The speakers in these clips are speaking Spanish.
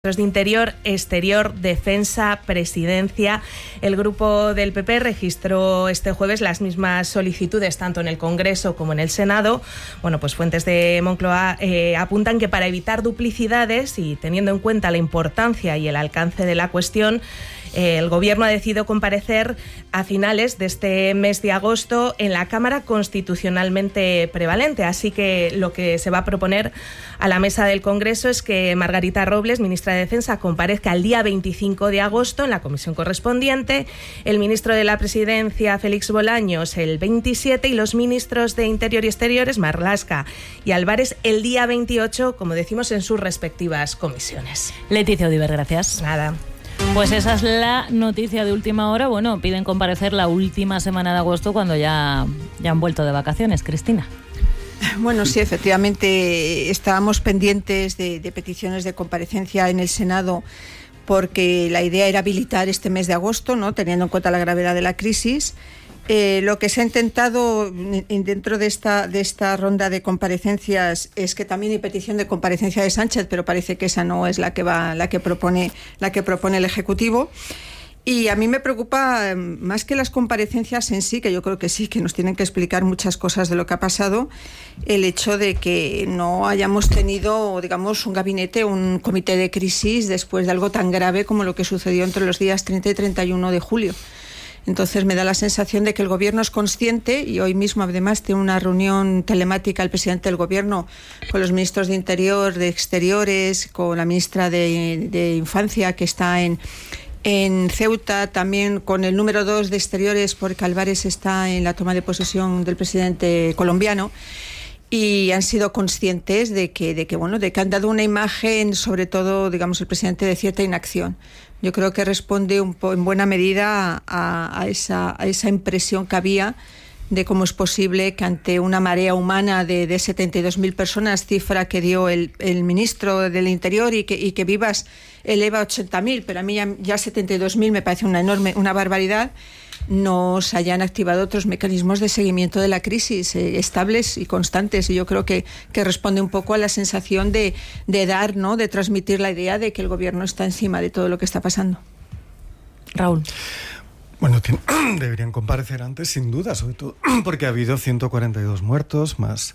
De Interior, Exterior, Defensa, Presidencia. El grupo del PP registró este jueves las mismas solicitudes tanto en el Congreso como en el Senado. Bueno, pues fuentes de Moncloa apuntan que para evitar duplicidades y teniendo en cuenta la importancia y el alcance de la cuestión, el Gobierno ha decidido comparecer a finales de este mes de agosto en la Cámara constitucionalmente prevalente. Así que lo que se va a proponer a la mesa del Congreso es que Margarita Robles, ministra de Defensa, comparezca el día 25 de agosto en la comisión correspondiente, el ministro de la Presidencia, Félix Bolaños, el 27 y los ministros de Interior y Exteriores, Marlaska y Álvarez, el día 28, como decimos, en sus respectivas comisiones. Leticia Odiver, gracias. Nada. Pues esa es la noticia de última hora. Bueno, piden comparecer la última semana de agosto cuando ya han vuelto de vacaciones. Cristina. Bueno, sí, efectivamente estábamos pendientes de peticiones de comparecencia en el Senado porque la idea era habilitar este mes de agosto, ¿no?, teniendo en cuenta la gravedad de la crisis. Lo que se ha intentado dentro de esta ronda de comparecencias es que también hay petición de comparecencia de Sánchez, pero parece que esa no es la que propone el Ejecutivo. Y a mí me preocupa más que las comparecencias en sí, que yo creo que sí, que nos tienen que explicar muchas cosas de lo que ha pasado, el hecho de que no hayamos tenido, digamos, un gabinete, un comité de crisis después de algo tan grave como lo que sucedió entre los días 30 y 31 de julio. Entonces me da la sensación de que el Gobierno es consciente, y hoy mismo además tiene una reunión telemática el presidente del Gobierno con los ministros de Interior, de Exteriores, con la ministra de Infancia que está en Ceuta, también con el número 2 de Exteriores, porque Álvarez está en la toma de posesión del presidente colombiano. Y han sido conscientes de que han dado una imagen, sobre todo, digamos, el presidente, de cierta inacción. Yo creo que responde en buena medida a esa impresión que había de cómo es posible que ante una marea humana de 72.000 personas, cifra que dio el ministro del Interior, y que Vivas eleva a 80.000, pero a mí ya 72.000 me parece una barbaridad, nos hayan activado otros mecanismos de seguimiento de la crisis estables y constantes. Y yo creo que responde un poco a la sensación de dar, ¿no?, de transmitir la idea de que el Gobierno está encima de todo lo que está pasando. Raúl. Bueno, deberían comparecer antes, sin duda, sobre todo porque ha habido 142 muertos, más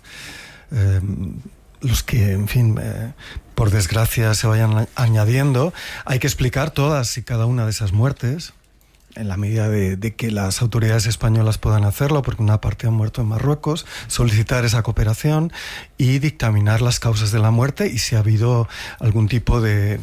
los que, en fin, por desgracia se vayan añadiendo. Hay que explicar todas y cada una de esas muertes, en la medida de que las autoridades españolas puedan hacerlo, porque una parte ha muerto en Marruecos, solicitar esa cooperación y dictaminar las causas de la muerte y si ha habido algún tipo de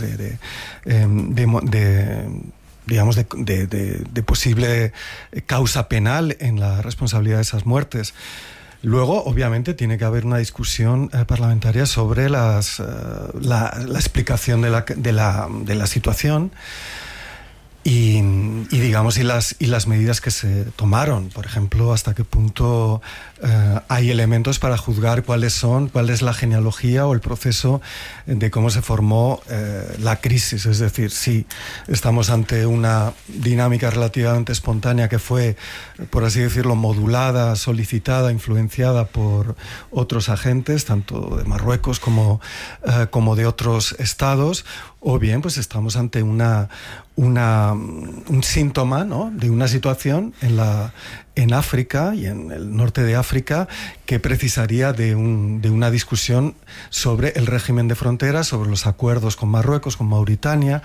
posible causa penal en la responsabilidad de esas muertes. Luego, obviamente, tiene que haber una discusión parlamentaria sobre la explicación de la situación y las medidas que se tomaron. Por ejemplo, hasta qué punto hay elementos para juzgar cuál es la genealogía o el proceso de cómo se formó la crisis. Es decir, si estamos ante una dinámica relativamente espontánea que fue, por así decirlo, modulada, solicitada, influenciada por otros agentes, tanto de Marruecos como de otros estados, o bien pues estamos ante un síntoma, ¿no?, de una situación en África y en el norte de África que precisaría de una discusión sobre el régimen de fronteras, sobre los acuerdos con Marruecos, con Mauritania,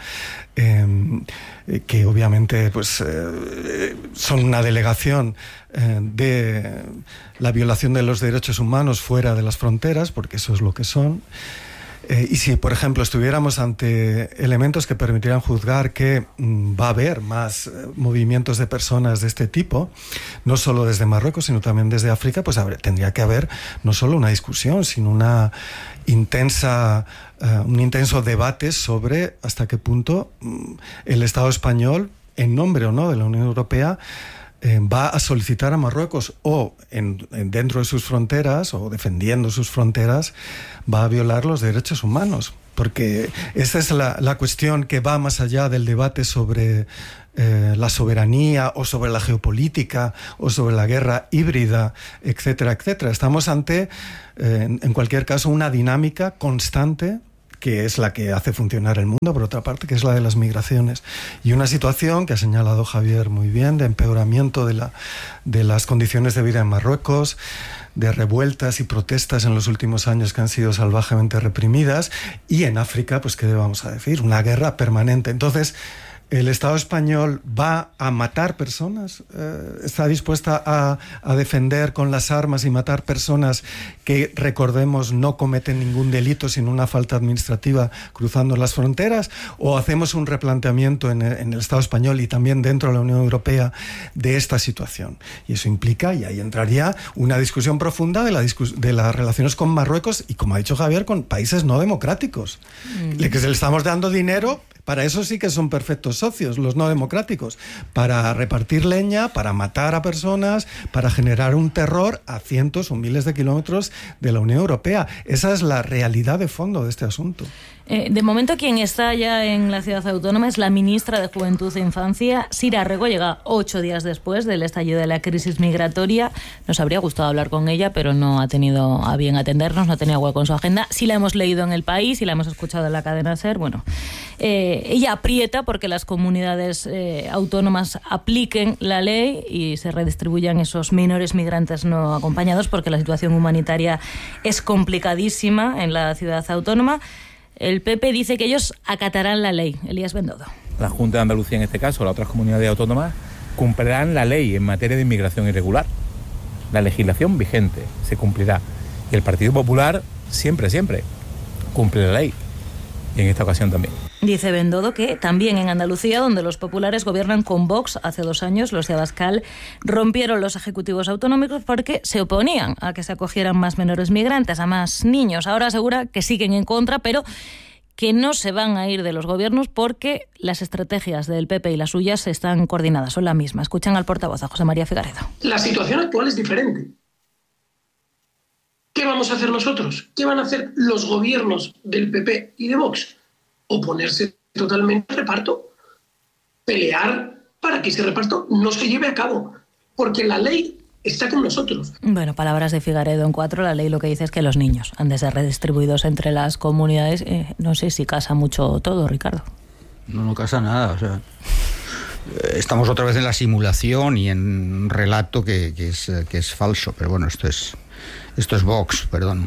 que obviamente pues son una delegación de la violación de los derechos humanos fuera de las fronteras, porque eso es lo que son. Y si, por ejemplo, estuviéramos ante elementos que permitieran juzgar que va a haber más movimientos de personas de este tipo, no solo desde Marruecos, sino también desde África, pues tendría que haber no solo una discusión, sino un intenso debate sobre hasta qué punto el Estado español, en nombre o no de la Unión Europea, va a solicitar a Marruecos o dentro de sus fronteras o defendiendo sus fronteras va a violar los derechos humanos, porque esa es la cuestión que va más allá del debate sobre la soberanía o sobre la geopolítica o sobre la guerra híbrida, etcétera, etcétera. Estamos ante, en cualquier caso, una dinámica constante que es la que hace funcionar el mundo, por otra parte, que es la de las migraciones. Y una situación que ha señalado Javier muy bien, de empeoramiento de las condiciones de vida en Marruecos, de revueltas y protestas en los últimos años que han sido salvajemente reprimidas, y en África, pues qué vamos a decir, una guerra permanente. Entonces, ¿el Estado español va a matar personas? ¿Está dispuesta a defender con las armas y matar personas que, recordemos, no cometen ningún delito sino una falta administrativa cruzando las fronteras? ¿O hacemos un replanteamiento en el Estado español y también dentro de la Unión Europea de esta situación? Y eso implica, y ahí entraría, una discusión profunda de las relaciones con Marruecos y, como ha dicho Javier, con países no democráticos. Que se le estamos dando dinero. Para eso sí que son perfectos socios, los no democráticos, para repartir leña, para matar a personas, para generar un terror a cientos o miles de kilómetros de la Unión Europea. Esa es la realidad de fondo de este asunto. De momento, quien está ya en la ciudad autónoma es la ministra de Juventud e Infancia, Sira Rego. Llega 8 días después del estallido de la crisis migratoria. Nos habría gustado hablar con ella, pero no ha tenido a bien atendernos, no tenía hueco en su agenda. Sí la hemos leído en El País y la hemos escuchado en la cadena SER. Bueno, ella aprieta porque las comunidades autónomas apliquen la ley y se redistribuyan esos menores migrantes no acompañados, porque la situación humanitaria es complicadísima en la ciudad autónoma. El PP dice que ellos acatarán la ley. Elías Bendodo. La Junta de Andalucía, en este caso, las otras comunidades autónomas, cumplirán la ley en materia de inmigración irregular. La legislación vigente se cumplirá. Y el Partido Popular siempre cumple la ley. Y en esta ocasión también. Dice Bendodo que también en Andalucía, donde los populares gobiernan con Vox, hace 2 años los de Abascal rompieron los ejecutivos autonómicos porque se oponían a que se acogieran más menores migrantes, a más niños. Ahora asegura que siguen en contra, pero que no se van a ir de los gobiernos porque las estrategias del PP y las suyas están coordinadas, son la misma. Escuchan al portavoz, a José María Figaredo. La situación actual es diferente. ¿Qué vamos a hacer nosotros? ¿Qué van a hacer los gobiernos del PP y de Vox? Oponerse totalmente al reparto, pelear para que ese reparto no se lleve a cabo, porque la ley está con nosotros. Bueno, palabras de Figaredo en 4. La ley lo que dice es que los niños han de ser redistribuidos entre las comunidades. No sé si casa mucho todo, Ricardo. No casa nada, o sea, estamos otra vez en la simulación y en un relato que es falso, pero bueno, esto es Vox, perdón.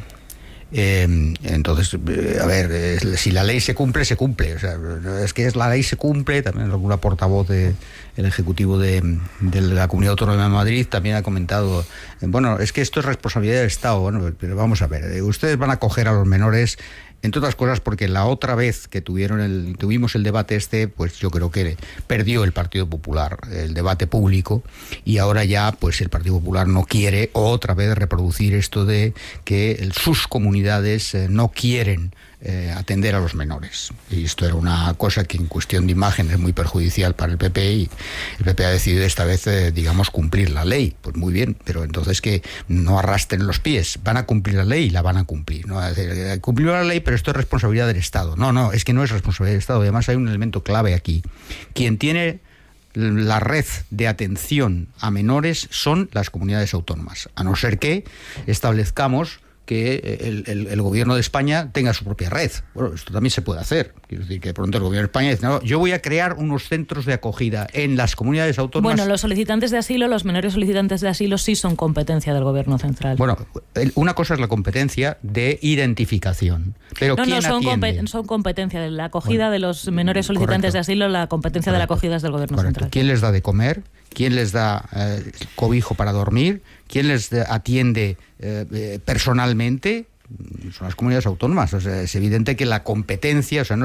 Entonces, a ver, si la ley se cumple, se cumple. O sea, es que la ley se cumple. También alguna portavoz del Ejecutivo de la Comunidad Autónoma de Madrid también ha comentado, bueno, es que esto es responsabilidad del Estado. Bueno, pero vamos a ver, ustedes van a acoger a los menores, entre otras cosas porque la otra vez que tuvimos el debate pues yo creo que perdió el Partido Popular el debate público, y ahora ya pues el Partido Popular no quiere otra vez reproducir esto de que sus comunidades no quieren atender a los menores. Y esto era una cosa que en cuestión de imagen es muy perjudicial para el PP, y el PP ha decidido esta vez, digamos, cumplir la ley. Pues muy bien, pero entonces que no arrastren los pies. Van a cumplir la ley y la van a cumplir, ¿no? Cumplir la ley, pero esto es responsabilidad del Estado. No, es que no es responsabilidad del Estado. Además hay un elemento clave aquí. Quien tiene la red de atención a menores son las comunidades autónomas, a no ser que establezcamos que el gobierno de España tenga su propia red. Bueno, esto también se puede hacer. Quiero decir que de pronto el gobierno de España dice, no, yo voy a crear unos centros de acogida en las comunidades autónomas. Bueno, los solicitantes de asilo, los menores solicitantes de asilo sí son competencia del gobierno central. Bueno, una cosa es la competencia de identificación. Pero ¿quién atiende? Son competencia de la acogida de los menores solicitantes de asilo, la competencia de la acogida es del gobierno central. ¿Quién les da de comer? ¿Quién les da cobijo para dormir? ¿Quién les atiende personalmente? Son las comunidades autónomas. O sea, es evidente que la competencia, o sea, no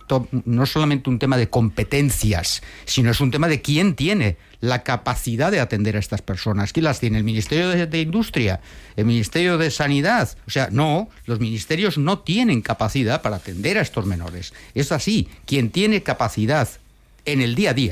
es solamente un tema de competencias, sino es un tema de quién tiene la capacidad de atender a estas personas. ¿Quién las tiene? ¿El Ministerio de Industria? ¿El Ministerio de Sanidad? O sea, no, los ministerios no tienen capacidad para atender a estos menores. Es así, quien tiene capacidad en el día a día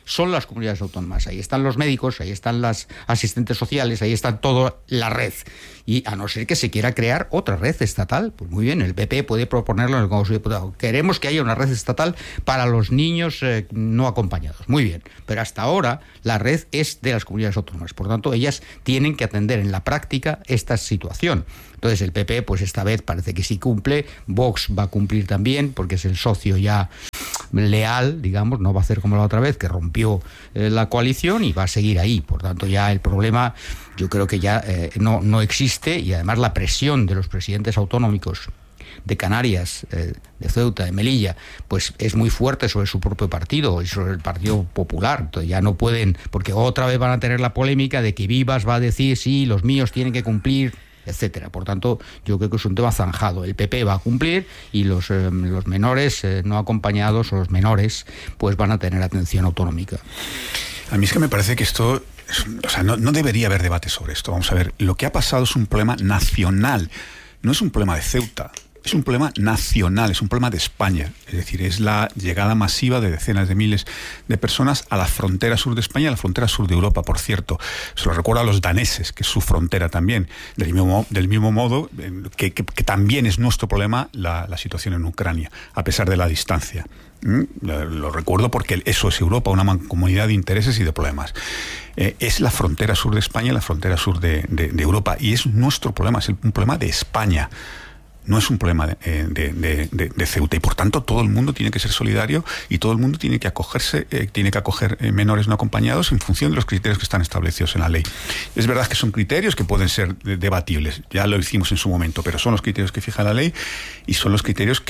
son las comunidades autónomas. Ahí están los médicos, ahí están las asistentes sociales, ahí está toda la red. Y a no ser que se quiera crear otra red estatal, pues muy bien, el PP puede proponerlo en el Congreso de Diputados. Queremos que haya una red estatal para los niños no acompañados. Muy bien, pero hasta ahora la red es de las comunidades autónomas. Por tanto, ellas tienen que atender en la práctica esta situación. Entonces el PP, pues esta vez parece que sí cumple, Vox va a cumplir también, porque es el socio ya leal, digamos, no va a hacer como la otra vez, que rompió la coalición y va a seguir ahí. Por tanto, ya el problema yo creo que ya no existe, y además la presión de los presidentes autonómicos de Canarias, de Ceuta, de Melilla, pues es muy fuerte sobre su propio partido y sobre el Partido Popular. Entonces ya no pueden, porque otra vez van a tener la polémica de que Vivas va a decir sí, los míos tienen que cumplir, etcétera. Por tanto, yo creo que es un tema zanjado. El PP va a cumplir y los menores no acompañados, o los menores, pues van a tener atención autonómica. A mí es que me parece que esto, no debería haber debate sobre esto. Vamos a ver, lo que ha pasado es un problema nacional, no es un problema de Ceuta. Es un problema nacional, es un problema de España. Es decir, es la llegada masiva de decenas de miles de personas a la frontera sur de España, a la frontera sur de Europa, por cierto. Se lo recuerdo a los daneses, que es su frontera también. Del mismo modo que también es nuestro problema la situación en Ucrania, a pesar de la distancia. Lo recuerdo porque eso es Europa, una mancomunidad de intereses y de problemas. Es la frontera sur de España, la frontera sur de Europa, y es nuestro problema, es un problema de España. No es un problema de Ceuta, y por tanto todo el mundo tiene que ser solidario y todo el mundo tiene que acoger menores no acompañados en función de los criterios que están establecidos en la ley. Es verdad que son criterios que pueden ser debatibles, ya lo hicimos en su momento, pero son los criterios que fija la ley y son los criterios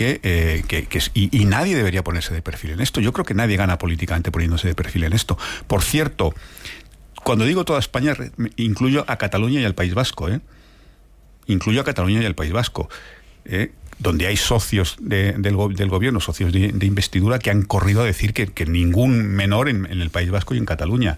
y nadie debería ponerse de perfil en esto. Yo creo que nadie gana políticamente poniéndose de perfil en esto. Por cierto, cuando digo toda España, incluyo a Cataluña y al País Vasco, incluyo a Cataluña y al País Vasco. Donde hay socios del gobierno, socios de investidura, que han corrido a decir que ningún menor en el País Vasco y en Cataluña.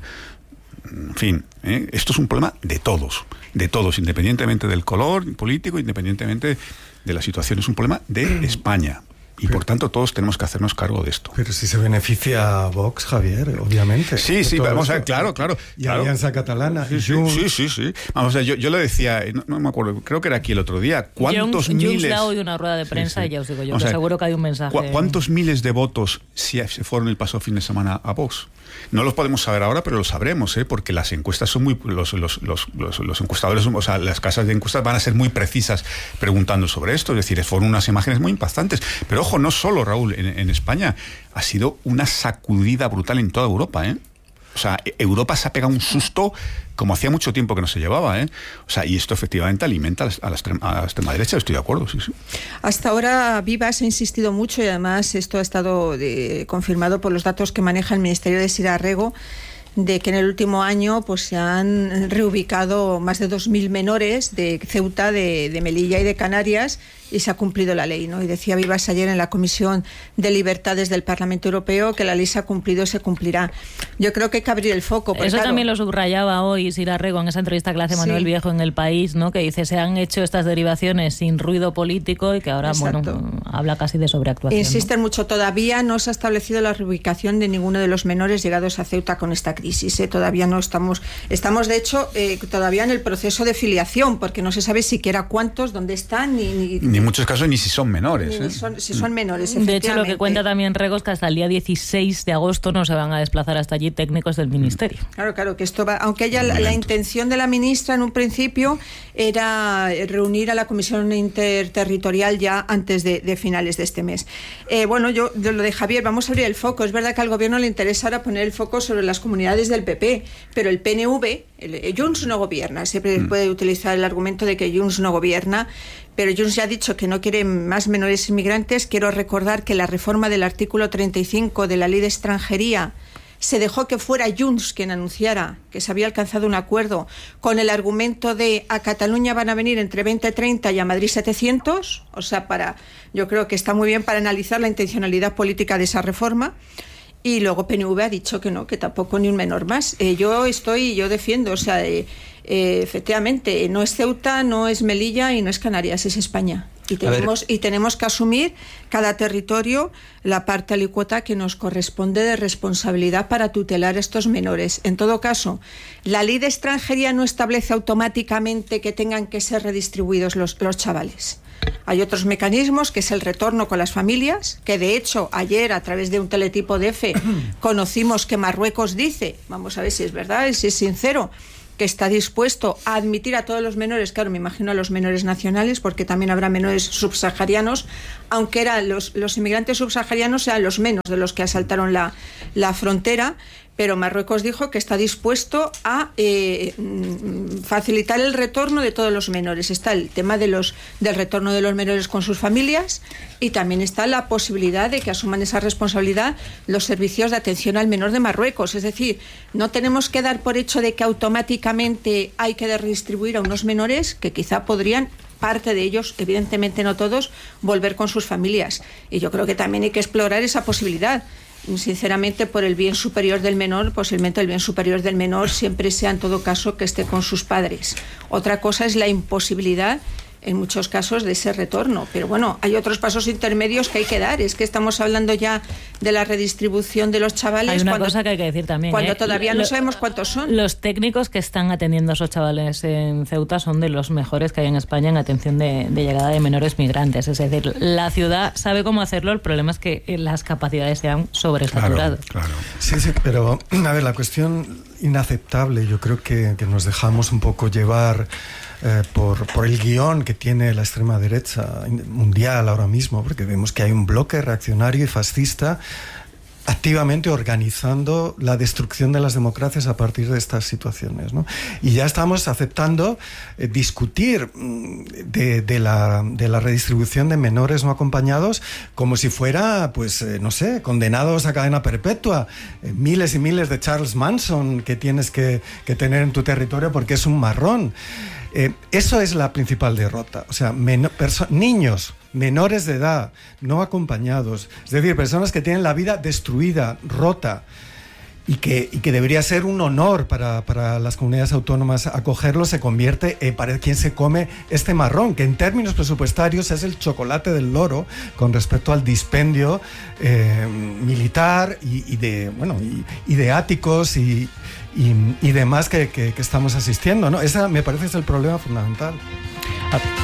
En fin, esto es un problema de todos, independientemente del color político, independientemente de la situación. Es un problema de España. Y por tanto todos tenemos que hacernos cargo de esto. Pero si se beneficia a Vox, Javier, obviamente. Sí, vamos a ver, claro. Y Alianza Catalana. Sí. Vamos a ver, yo le decía, no me acuerdo, creo que era aquí el otro día, ¿cuántos miles? Yo hoy una rueda de prensa y ya os digo yo, que seguro que hay un mensaje. ¿Cuántos miles de votos se fueron el pasado fin de semana a Vox? No los podemos saber ahora, pero lo sabremos, porque las encuestas son muy... Los encuestadores, o sea, las casas de encuestas van a ser muy precisas preguntando sobre esto. Es decir, fueron unas imágenes muy impactantes. Pero ojo, no solo, Raúl, en España ha sido una sacudida brutal en toda Europa, O sea, Europa se ha pegado un susto como hacía mucho tiempo que no se llevaba, O sea, y esto efectivamente alimenta a la extrema derecha, estoy de acuerdo, sí. Hasta ahora Vivas ha insistido mucho, y además esto ha estado confirmado por los datos que maneja el Ministerio de Sira Rego, de que en el último año pues se han reubicado más de 2.000 menores de Ceuta, de Melilla y de Canarias, y se ha cumplido la ley, ¿no? Y decía Vivas ayer en la Comisión de Libertades del Parlamento Europeo que la ley se ha cumplido y se cumplirá. Yo creo que hay que abrir el foco. Eso también lo subrayaba hoy Sira Rego en esa entrevista que le hace Manuel Viejo en El País, ¿no? Que dice, se han hecho estas derivaciones sin ruido político, y que ahora, habla casi de sobreactuación. Insisten mucho, todavía no se ha establecido la reubicación de ninguno de los menores llegados a Ceuta con esta crisis, Todavía no estamos de hecho, todavía en el proceso de filiación, porque no se sabe siquiera cuántos, dónde están, ni en muchos casos ni si son menores. Si son menores, de hecho, lo que cuenta también Rego es que hasta el día 16 de agosto no se van a desplazar hasta allí técnicos del Ministerio. Claro, que esto va, aunque haya la intención de la ministra en un principio era reunir a la Comisión Interterritorial ya antes de finales de este mes. Yo de lo de Javier, vamos a abrir el foco. Es verdad que al gobierno le interesa ahora poner el foco sobre las comunidades del PP, pero el PNV, Junts no gobierna. Siempre puede utilizar el argumento de que Junts no gobierna, pero Junts ya ha dicho que no quiere más menores inmigrantes. Quiero recordar que la reforma del artículo 35 de la Ley de Extranjería se dejó que fuera Junts quien anunciara que se había alcanzado un acuerdo, con el argumento de a Cataluña van a venir entre 20 30 y a Madrid 700. O sea, yo creo que está muy bien para analizar la intencionalidad política de esa reforma. Y luego PNV ha dicho que no, que tampoco ni un menor más. Yo defiendo, efectivamente, no es Ceuta, no es Melilla y no es Canarias, es España. y tenemos que asumir cada territorio la parte alícuota que nos corresponde de responsabilidad para tutelar estos menores. En todo caso, la ley de extranjería no establece automáticamente que tengan que ser redistribuidos los chavales. Hay otros mecanismos, que es el retorno con las familias, que de hecho ayer a través de un teletipo de EFE conocimos que Marruecos dice, vamos a ver si es verdad y si es sincero, que está dispuesto a admitir a todos los menores, claro, me imagino a los menores nacionales, porque también habrá menores subsaharianos, aunque eran los inmigrantes subsaharianos eran los menos de los que asaltaron la frontera, pero Marruecos dijo que está dispuesto a facilitar el retorno de todos los menores. Está el tema del retorno de los menores con sus familias, y también está la posibilidad de que asuman esa responsabilidad los servicios de atención al menor de Marruecos. Es decir, no tenemos que dar por hecho de que automáticamente hay que redistribuir a unos menores que quizá podrían, parte de ellos, evidentemente no todos, volver con sus familias. Y yo creo que también hay que explorar esa posibilidad. Sinceramente, por el bien superior del menor, posiblemente el bien superior del menor siempre sea, en todo caso, que esté con sus padres. Otra cosa es la imposibilidad, en muchos casos, de ese retorno. Pero bueno, hay otros pasos intermedios que hay que dar. Es que estamos hablando ya de la redistribución de los chavales. Hay una cosa que hay que decir también. Cuando todavía no sabemos cuántos son. Los técnicos que están atendiendo a esos chavales en Ceuta son de los mejores que hay en España en atención de llegada de menores migrantes. Es decir, la ciudad sabe cómo hacerlo, el problema es que las capacidades se han sobresaturado. Claro. Sí, pero a ver, la cuestión inaceptable, yo creo que nos dejamos un poco llevar por el guión que tiene la extrema derecha mundial ahora mismo, porque vemos que hay un bloque reaccionario y fascista activamente organizando la destrucción de las democracias a partir de estas situaciones, ¿no? Y ya estamos aceptando discutir de la redistribución de menores no acompañados como si fuera, pues, no sé, condenados a cadena perpetua. Miles y miles de Charles Manson que tienes que tener en tu territorio porque es un marrón. Eso es la principal derrota. O sea, niños menores de edad, no acompañados, es decir, personas que tienen la vida destruida, rota, y que debería ser un honor para las comunidades autónomas acogerlos, se convierte para quien se come este marrón, que en términos presupuestarios es el chocolate del loro con respecto al dispendio militar y de áticos y demás que estamos asistiendo, ¿no? Ese me parece es el problema fundamental.